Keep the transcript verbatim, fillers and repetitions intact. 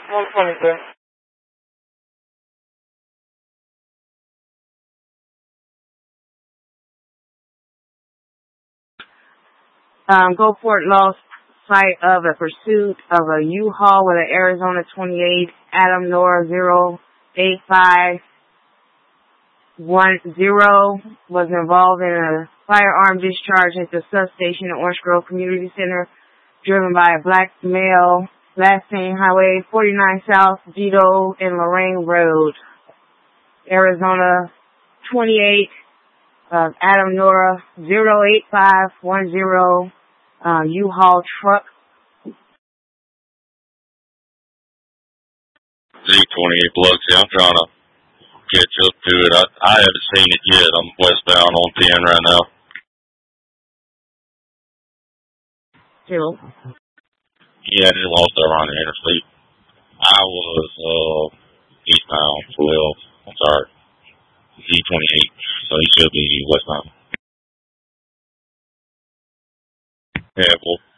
one twenty-three. Um, Gulfport lost sight of a pursuit of a U-Haul with an Arizona twenty-eight, Adam Nora zero eight five one zero was involved in a firearm discharge at the substation at Orange Grove Community Center, driven by a black male, last seen Highway forty-nine South, Vito and Lorraine Road. Arizona twenty-eight, uh, Adam Nora zero eight five one zero, uh, U-Haul truck. Z twenty-eight Lux, yeah, I'm trying to catch up to it. I, I haven't seen it yet. I'm westbound on ten right now. Two. Yeah, I just lost that around the interstate. I was uh, eastbound twelve. I'm sorry. Z twenty-eight, so he should be westbound. Yeah, well,